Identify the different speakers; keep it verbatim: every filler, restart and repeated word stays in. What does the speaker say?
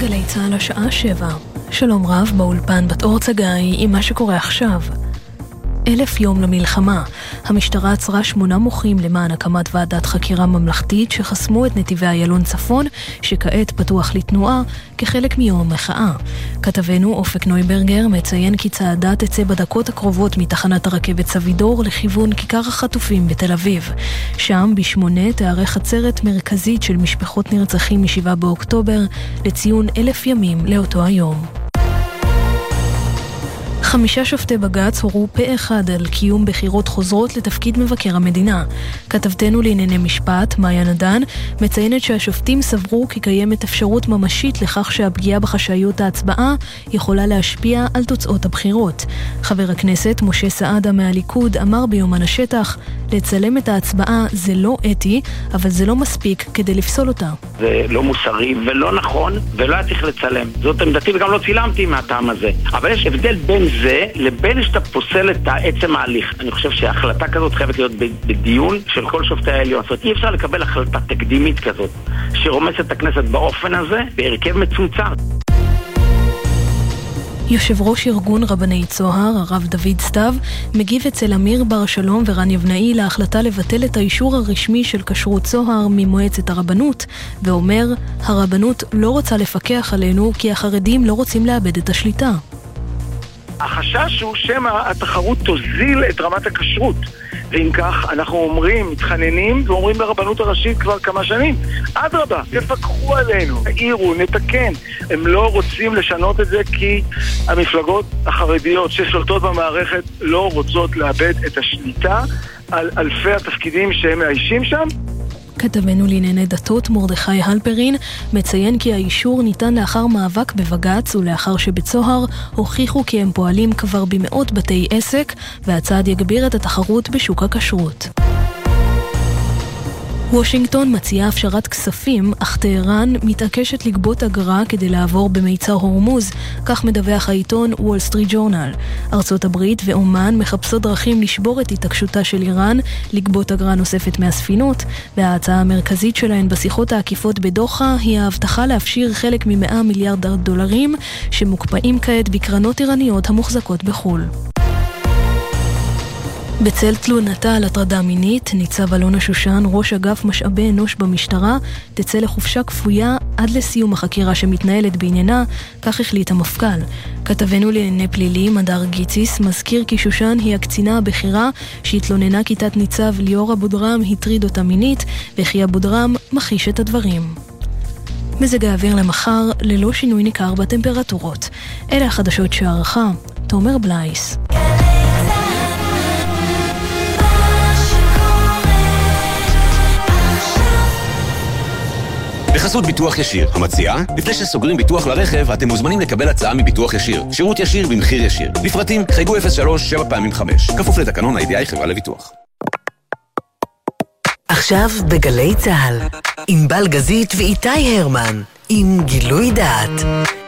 Speaker 1: גלי צהל השעה שבע. שלום רב, באולפן בת אור צגאי עם מה שקורה עכשיו. אלף יום למלחמה. המשטרה עצרה שמונה מוחים למען הקמת ועדת חקירה ממלכתית שחסמו את נתיבי איילון צפון, שכעת פתוח לתנועה כחלק מיום המחאה. כתבנו אופק נויברגר מציין כי צעדה תצא בדקות הקרובות מתחנת הרכבת סבידור לכיוון כיכר החטופים בתל אביב. שם בשמונה תארך עצרת מרכזית של משפחות נרצחים משבעה באוקטובר לציון אלף ימים לאותו היום. חמישה שופטי בג"ץ הורו פה אחד על קיום בחירות חוזרות לתפקיד מבקר המדינה. כתבתנו לענייני משפט, מאיה נדן, מציינת שהשופטים סברו כי קיימת אפשרות ממשית לכך שהפגיעה בחשאיות ההצבעה יכולה להשפיע על תוצאות הבחירות. חבר הכנסת משה סעדה מהליכוד אמר ביומן השטח, לצלם את ההצבעה זה לא אתי, אבל זה לא מספיק כדי לפסול אותה.
Speaker 2: זה לא מוסרי ולא נכון, ולא היה צריך לצלם. זאת עמדתי וגם לא צילמתי מהטעם הזה. אבל יש הבדל בין זה לבין שאתה פוסל את עצם ההליך. אני חושב שההחלטה כזאת חייבת להיות בדיון של כל שופטי העליון. זאת אומרת, אי אפשר לקבל החלטה תקדימית כזאת, שרומסת את הכנסת באופן הזה, בהרכב מצומצם.
Speaker 1: יושב ראש ארגון רבני צוהר, הרב דוד סתיו, מגיב אצל אמיר בר שלום ורן יבנאי להחלטה לבטל את האישור הרשמי של כשרות צוהר ממועצת הרבנות, ואומר, הרבנות לא רוצה לפקח עלינו כי החרדים לא רוצים לאבד את השליטה.
Speaker 3: החשש הוא שמא התחרות תוזיל את רמת הכשרות, ואם כך אנחנו אומרים, מתחננים ואומרים לרבנות הראשית כבר כמה שנים, אדרבה, תפקחו עלינו, תעירו, נתקן. הם לא רוצים לשנות את זה כי המפלגות החרדיות ששולטות במערכת לא רוצות לאבד את השליטה על אלפי התפקידים שהם מאיישים שם.
Speaker 1: כתבנו לענייני דתות מרדכי הלפרין מציין כי האישור ניתן לאחר מאבק בבג"ץ ולאחר שבצוהר הוכיחו כי הם פועלים כבר במאות בתי עסק, והצעד יגביר את התחרות בשוק הכשרות. וושינגטון מציעה הפשרת כספים, אך טהרן מתעקשת לגבות אגרה כדי לעבור במיצר הורמוז, כך מדווח העיתון וול סטריט ג'ורנל. ארצות הברית ואומן מחפשות דרכים לשבור את התעקשותה של איראן לגבות אגרה נוספת מהספינות, וההצעה המרכזית שלהן בשיחות העקיפות בדוחה היא ההבטחה להפשיר חלק מ-מאה מיליארד דולרים שמוקפאים כעת בקרנות איראניות המוחזקות בחול. בצל תלונתה על הטרדה מינית, ניצב אלונה שושן, ראש אגף משאבי אנוש במשטרה, תצא לחופשה כפויה עד לסיום החקירה שמתנהלת בעניינה, כך החליט המפכ"ל. כתבנו לענייני פלילים, הדר גיציס, מזכיר כי שושן היא הקצינה הבכירה שהתלוננה כי תת ניצב ליאור אבודרם הטריד אותה מינית, וכי אבודרם מכחיש את הדברים. מזג האוויר למחר ללא שינוי ניכר בטמפרטורות. אלה החדשות שערכה, תומר בלייס.
Speaker 4: בחסות ביטוח ישיר, המציעה, לפני שסוגרים ביטוח לרכב, אתם מוזמנים לקבל הצעה מביטוח ישיר. שירות ישיר במחיר ישיר. לפרטים, חייגו אפס שלוש שבע פעמים חמש. כפוף לתקנון ה-איי די איי חברה לביטוח.
Speaker 5: עכשיו בגלי צהל, עם בל גזית ואיתי הרמן, עם גילוי דעת.